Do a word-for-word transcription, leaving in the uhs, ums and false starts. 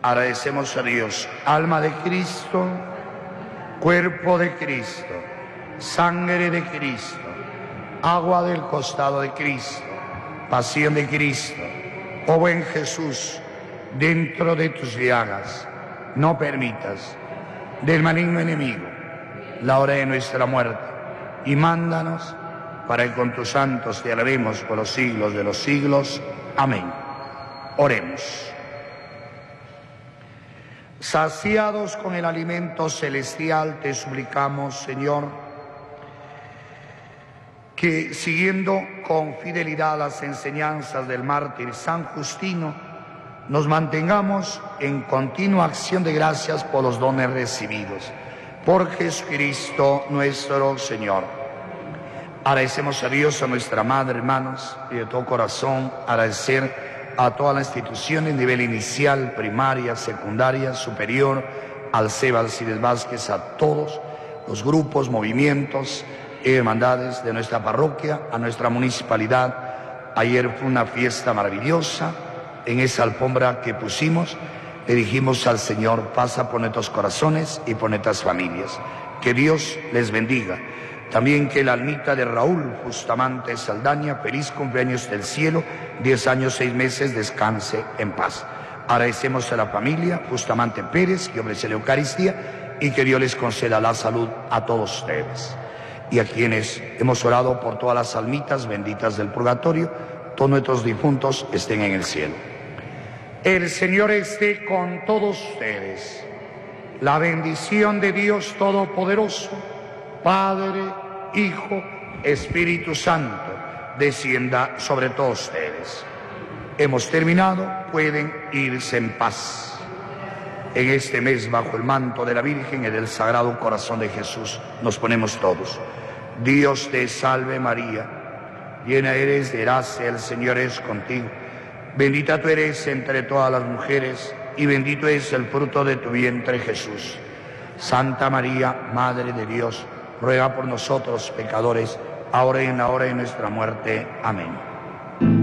Agradecemos a Dios. Alma de Cristo, cuerpo de Cristo, sangre de Cristo, agua del costado de Cristo, pasión de Cristo. Oh buen Jesús, dentro de tus llagas, no permitas del maligno enemigo la hora de nuestra muerte, y mándanos para que con tus santos te alabemos por los siglos de los siglos. Amén. Oremos. Saciados con el alimento celestial, te suplicamos, Señor, que siguiendo con fidelidad las enseñanzas del mártir San Justino, nos mantengamos en continua acción de gracias por los dones recibidos. Por Jesucristo nuestro Señor. Agradecemos a Dios, a nuestra Madre, hermanos, y de todo corazón agradecer a todas las instituciones, nivel inicial, primaria, secundaria, superior, al CEBA Alcides Vázquez, a todos los grupos, movimientos y hermandades de nuestra parroquia, a nuestra municipalidad. Ayer fue una fiesta maravillosa. En esa alfombra que pusimos, le dijimos al Señor: pasa por nuestros corazones y por nuestras familias. Que Dios les bendiga. También que la almita de Raúl Bustamante Saldaña, feliz cumpleaños del cielo, diez años, seis meses, descanse en paz. Agradecemos a la familia Bustamante Pérez que ofrece la Eucaristía y que Dios les conceda la salud a todos ustedes. Y a quienes hemos orado por todas las almitas benditas del purgatorio, todos nuestros difuntos estén en el cielo. El Señor esté con todos ustedes. La bendición de Dios Todopoderoso, Padre, Hijo, Espíritu Santo, descienda sobre todos ustedes. Hemos terminado, pueden irse en paz. En este mes, bajo el manto de la Virgen y del Sagrado Corazón de Jesús, nos ponemos todos. Dios te salve María, llena eres de gracia, el Señor es contigo. Bendita tú eres entre todas las mujeres, y bendito es el fruto de tu vientre, Jesús. Santa María, Madre de Dios, ruega por nosotros pecadores, ahora y en la hora de nuestra muerte. Amén.